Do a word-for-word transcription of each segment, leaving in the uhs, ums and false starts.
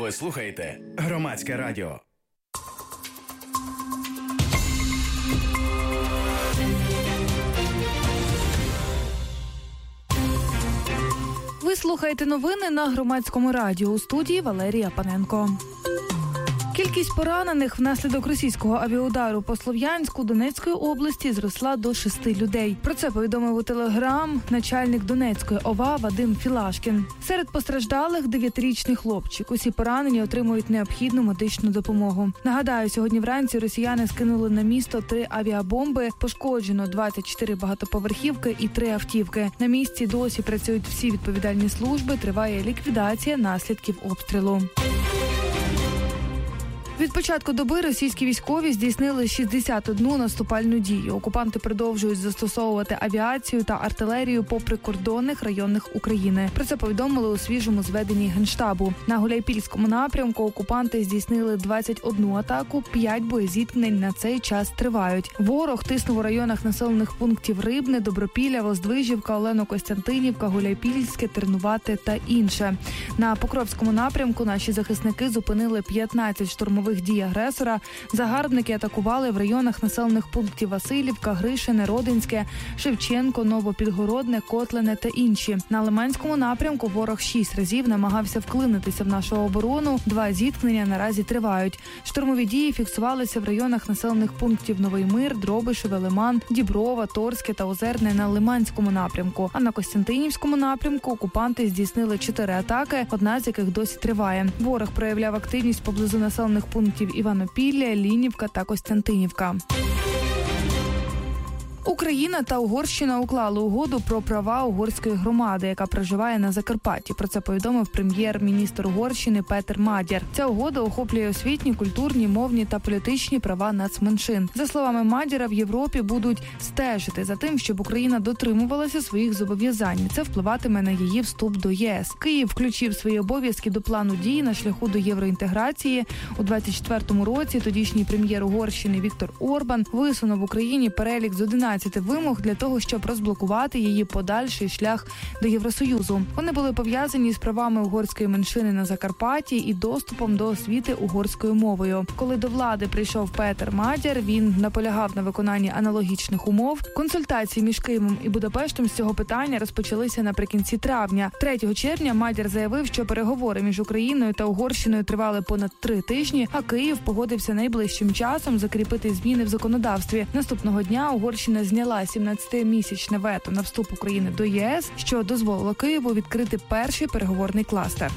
Ви слухаєте Громадське радіо. Ви слухаєте новини на Громадському радіо. У студії Валерія Паненко. Кількість поранених внаслідок російського авіаудару по Слов'янську Донецької області зросла до шести людей. Про це повідомив у Телеграм начальник Донецької ОВА Вадим Філашкін. Серед постраждалих дев'ятирічний хлопчик. Усі поранені отримують необхідну медичну допомогу. Нагадаю, сьогодні вранці росіяни скинули на місто три авіабомби. Пошкоджено двадцять чотири багатоповерхівки і три автівки. На місці досі працюють всі відповідальні служби. Триває ліквідація наслідків обстрілу. Від початку доби російські військові здійснили шістдесят одну наступальну дію. Окупанти продовжують застосовувати авіацію та артилерію по прикордонних районах України. Про це повідомили у свіжому зведенні Генштабу. На Гуляйпільському напрямку окупанти здійснили двадцять одну атаку, п'ять боєзіткнень на цей час тривають. Ворог тиснув у районах населених пунктів Рибне, Добропілля, Воздвижівка, Олено-Костянтинівка, Гуляйпільське, Тернувате та інше. На Покровському напрямку наші захисники зупинили п'ятнадцять штурмових дій агресора. Загарбники атакували в районах населених пунктів Василівка, Гришине, Родинське, Шевченко, Новопідгородне, Котлине та інші. На Лиманському напрямку ворог шість разів намагався вклинитися в нашу оборону. Два зіткнення наразі тривають. Штурмові дії фіксувалися в районах населених пунктів Новий Мир, Дробишеве, Лиман, Діброва, Торське та Озерне на Лиманському напрямку. А на Костянтинівському напрямку окупанти здійснили чотири атаки, одна з яких досі триває. Ворог проявляв активність поблизу населених пунктів пунктів Іванопілля, Лінівка та Костянтинівка. Україна та Угорщина уклали угоду про права угорської громади, яка проживає на Закарпатті. Про це повідомив прем'єр-міністр Угорщини Петер Мадяр. Ця угода охоплює освітні, культурні, мовні та політичні права нацменшин. За словами Мадяра, в Європі будуть стежити за тим, щоб Україна дотримувалася своїх зобов'язань. Це впливатиме на її вступ до ЄС. Київ включив свої обов'язки до плану дій на шляху до євроінтеграції. У двадцять четвертому році тодішній прем'єр Угорщини Віктор Орбан висунув Україні перелік з одинадцяти вимог для того, щоб розблокувати її подальший шлях до Євросоюзу. Вони були пов'язані з правами угорської меншини на Закарпатті і доступом до освіти угорською мовою. Коли до влади прийшов Петер Мадяр, він наполягав на виконанні аналогічних умов. Консультації між Києвом і Будапештом з цього питання розпочалися наприкінці травня. третього червня Мадяр заявив, що переговори між Україною та Угорщиною тривали понад три тижні, а Київ погодився найближчим часом закріпити зміни в законодавстві. Наступного дня Угорщина зняла сімнадцятимісячне вето на вступ України до ЄС, що дозволило Києву відкрити перший переговорний кластер.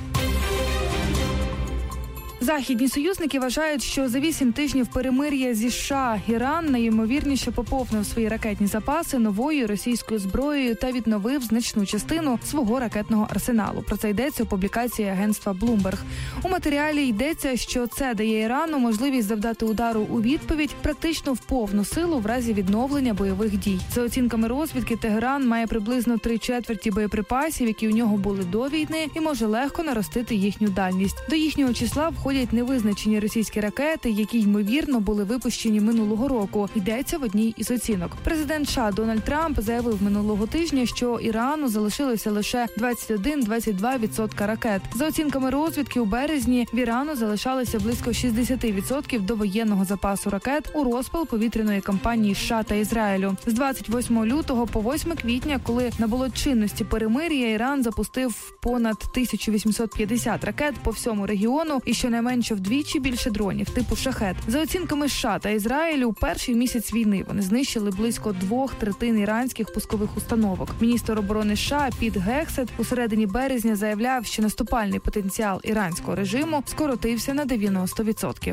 Західні союзники вважають, що за вісім тижнів перемир'я зі США Іран найімовірніше поповнив свої ракетні запаси новою російською зброєю та відновив значну частину свого ракетного арсеналу. Про це йдеться у публікації агентства Bloomberg. У матеріалі йдеться, що це дає Ірану можливість завдати удару у відповідь практично в повну силу в разі відновлення бойових дій. За оцінками розвідки, Тегеран має приблизно три четверті боєприпасів, які у нього були до війни, і може легко наростити їхню дальність. До їхнього числа входять невизначені російські ракети, які, ймовірно, були випущені минулого року. Йдеться в одній із оцінок. Президент США Дональд Трамп заявив минулого тижня, що Ірану залишилося лише двадцять один - двадцять два відсотки ракет. За оцінками розвідки, у березні в Ірану залишалося близько шістдесят відсотків до воєнного запасу ракет у розпал повітряної кампанії США та Ізраїлю. З двадцять восьмого лютого по восьме квітня, коли набуло чинності перемир'я, Іран запустив понад тисячу вісімсот п'ятдесят ракет по всьому регіону і щонайменше менше вдвічі більше дронів типу «Шахед». За оцінками США та Ізраїлю, у перший місяць війни вони знищили близько двох третин іранських пускових установок. Міністр оборони США Піт Гексет у середині березня заявляв, що наступальний потенціал іранського режиму скоротився на дев'яносто відсотків.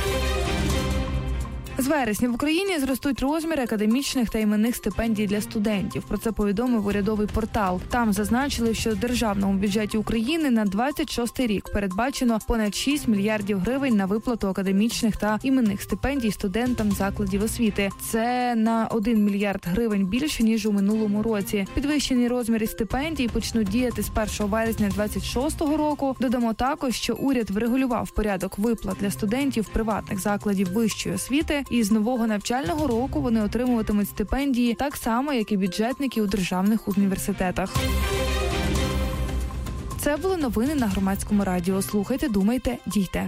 З вересня в Україні зростуть розміри академічних та іменних стипендій для студентів. Про це повідомив урядовий портал. Там зазначили, що в державному бюджеті України на двадцять шостий рік передбачено понад шість мільярдів гривень на виплату академічних та іменних стипендій студентам закладів освіти. Це на один мільярд гривень більше, ніж у минулому році. Підвищені розміри стипендій почнуть діяти з першого вересня двадцять шостого року. Додамо також, що уряд врегулював порядок виплат для студентів приватних закладів вищої освіти, і з нового навчального року вони отримуватимуть стипендії так само, як і бюджетники у державних університетах. Це були новини на Громадському радіо. Слухайте, думайте, дійте.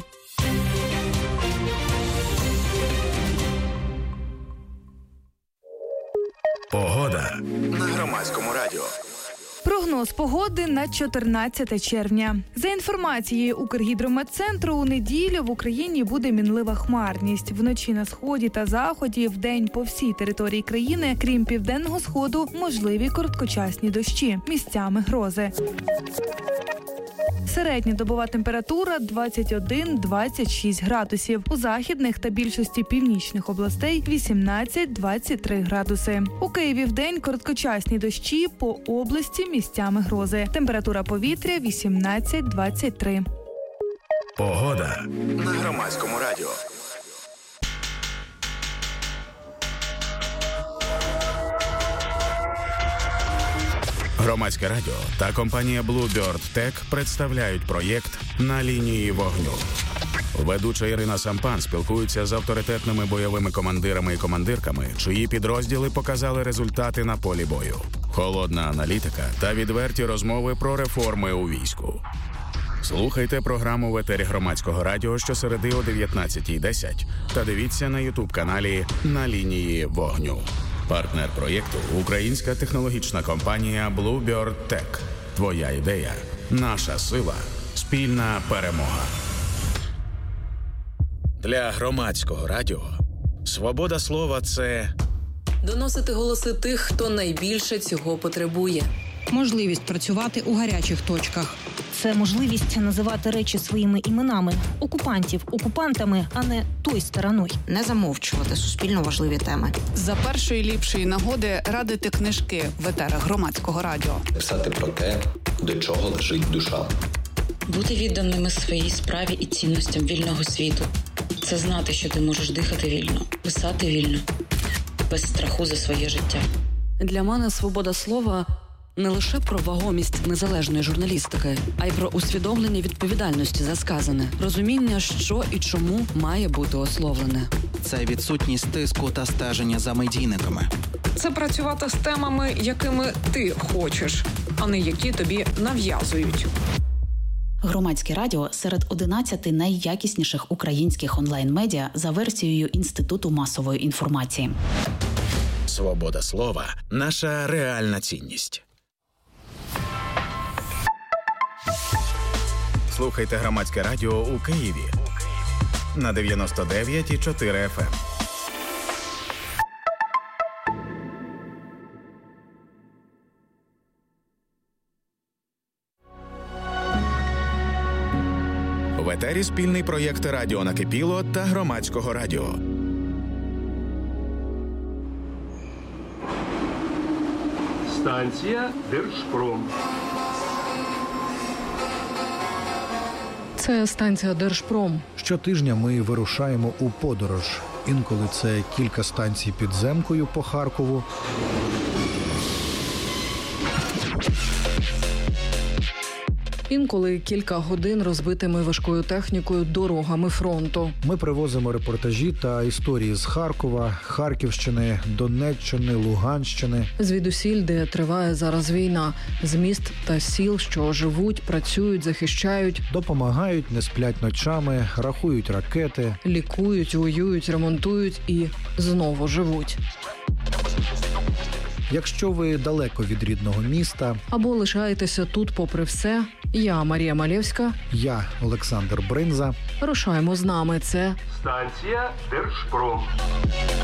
Погода на Громадському радіо. Прогноз погоди на чотирнадцяте червня. За інформацією Укргідрометцентру, у неділю в Україні буде мінлива хмарність. Вночі на сході та заході, вдень по всій території країни, крім південного сходу, можливі короткочасні дощі, місцями грози. Середня добова температура двадцять один - двадцять шість градусів. У західних та більшості північних областей вісімнадцять - двадцять три градуси. У Києві вдень короткочасні дощі, по області місцями грози. Температура повітря вісімнадцять - двадцять три. Погода на Громадському радіо. Громадське радіо та компанія Bluebird Tech представляють проєкт «На лінії вогню». Ведуча Ірина Сампан спілкується з авторитетними бойовими командирами і командирками, чиї підрозділи показали результати на полі бою. Холодна аналітика та відверті розмови про реформи у війську. Слухайте програму в етері Громадського радіо щосереди о дев'ятнадцятій десять та дивіться на ютуб-каналі «На лінії вогню». Партнер проєкту – українська технологічна компанія Bluebird Tech. Твоя ідея – наша сила. Спільна перемога. Для Громадського радіо свобода слова – це... доносити голоси тих, хто найбільше цього потребує. Можливість працювати у гарячих точках. Це можливість називати речі своїми іменами. Окупантів окупантами, а не той стороною. Не замовчувати суспільно важливі теми. За першої ліпшої нагоди радити книжки в етерах Громадського радіо. Писати про те, до чого лежить душа. Бути відданими своїй справі і цінностям вільного світу. Це знати, що ти можеш дихати вільно, писати вільно, без страху за своє життя. Для мене свобода слова – не лише про вагомість незалежної журналістики, а й про усвідомлення відповідальності за сказане, розуміння, що і чому має бути ословлене. Це відсутність тиску та стеження за медійниками. Це працювати з темами, якими ти хочеш, а не які тобі нав'язують. Громадське радіо серед одинадцяти найякісніших українських онлайн-медіа за версією Інституту масової інформації. Свобода слова – наша реальна цінність. Слухайте Громадське радіо у Києві на дев'яносто дев'ять і чотири еф ем. В етері спільний проєкт «Радіо Накипіло» та Громадського радіо. Станція Держпром. Це станція Держпром. Щотижня ми вирушаємо у подорож. Інколи це кілька станцій підземкою по Харкову. Інколи кілька годин розбитими важкою технікою дорогами фронту. Ми привозимо репортажі та історії з Харкова, Харківщини, Донеччини, Луганщини. Звідусіль, де триває зараз війна, з міст та сіл, що живуть, працюють, захищають. Допомагають, не сплять ночами, рахують ракети. Лікують, воюють, ремонтують і знову живуть. Якщо ви далеко від рідного міста або лишаєтеся тут попри все, я Марія Малєвська, я Олександр Бринза. Рушаємо з нами. Це станція Держпром.